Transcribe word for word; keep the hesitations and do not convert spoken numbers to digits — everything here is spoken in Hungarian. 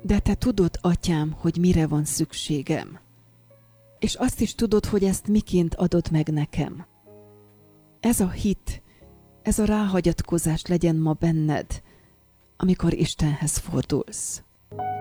De te tudod, atyám, hogy mire van szükségem. És azt is tudod, hogy ezt miként adod meg nekem. Ez a hit, ez a ráhagyatkozás legyen ma benned, amikor Istenhez fordulsz.